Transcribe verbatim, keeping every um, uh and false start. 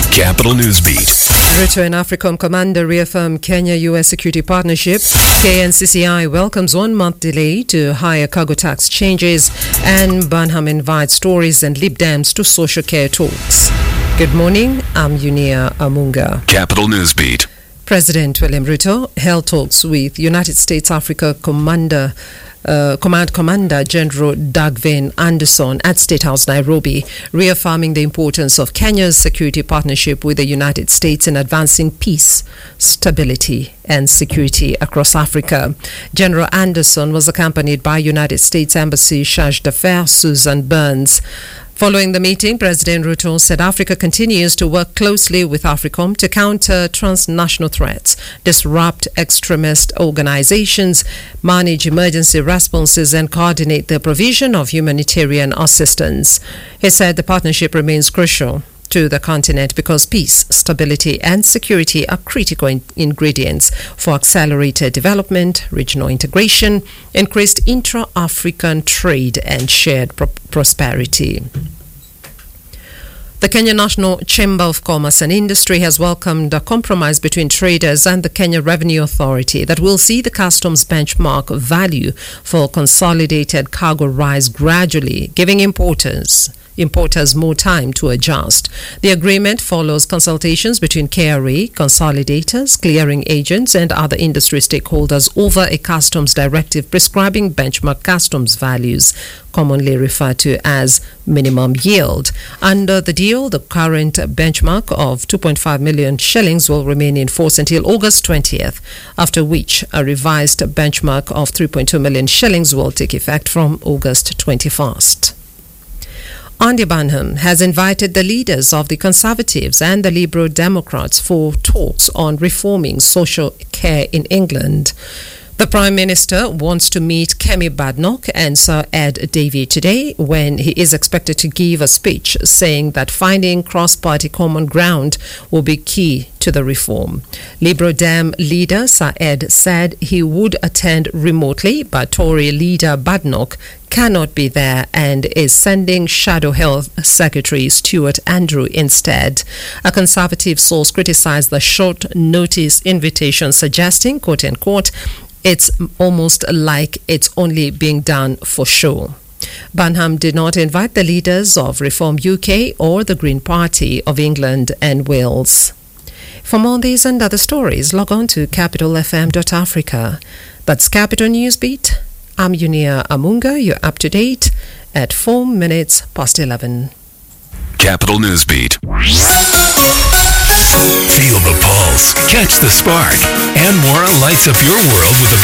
Capital News Beat. Ruto and AFRICOM commander reaffirm Kenya-U S security partnership. K N C C I welcomes one-month delay to higher cargo tax changes. And Burnham invites Tories and Lib Dems to social care talks. Good morning, I'm Unia Amunga. Capital News Beat. President William Ruto held talks with United States Africa Commander Uh, Command Commander General Dagvin Anderson at State House, Nairobi, reaffirming the importance of Kenya's security partnership with the United States in advancing peace, stability, and security across Africa. General Anderson was accompanied by United States Embassy Charge d'Affaires Susan Burns. Following the meeting, President Ruto said Africa continues to work closely with AFRICOM to counter transnational threats, disrupt extremist organizations, manage emergency responses, and coordinate the provision of humanitarian assistance. He said the partnership remains crucial to the continent because peace, stability, and security are critical in- ingredients for accelerated development, regional integration, increased intra-African trade, and shared pro- prosperity. The Kenya National Chamber of Commerce and Industry has welcomed a compromise between traders and the Kenya Revenue Authority that will see the customs benchmark value for consolidated cargo rise gradually, giving importance importers more time to adjust. The agreement follows consultations between K R A, consolidators, clearing agents, and other industry stakeholders over a customs directive prescribing benchmark customs values, commonly referred to as minimum yield. Under the deal, the current benchmark of two point five million shillings will remain in force until August twentieth, after which a revised benchmark of three point two million shillings will take effect from August twenty-first. Andy Burnham has invited the leaders of the Conservatives and the Liberal Democrats for talks on reforming social care in England. The Prime Minister wants to meet Kemi Badnoch and Sir Ed Davey today when he is expected to give a speech saying that finding cross-party common ground will be key to the reform. Liberal Dem leader Sir Ed said he would attend remotely, but Tory leader Badnoch cannot be there and is sending Shadow Health Secretary Stuart Andrew instead. A Conservative source criticized the short notice invitation, suggesting, quote unquote, it's almost like it's only being done for show. Burnham did not invite the leaders of Reform U K or the Green Party of England and Wales. For more on these and other stories, log on to capital f m dot africa. That's Capital Newsbeat. I'm Unia Amunga. You're up to date at four minutes past eleven. Capital News Beat. Feel the pulse, catch the spark, and more lights up your world with a